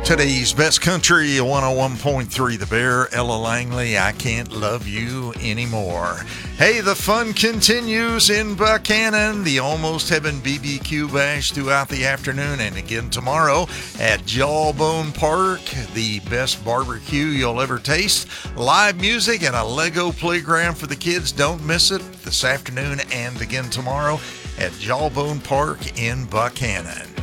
Today's best country, 101.3 The Bear, Ella Langley, I Can't Love You Anymore. Hey, the fun continues in Buchanan. The Almost Heaven BBQ Bash throughout the afternoon and again tomorrow at Jawbone Park. The best barbecue you'll ever taste. Live music and a Lego playground for the kids. Don't miss it this afternoon and again tomorrow at Jawbone Park in Buchanan.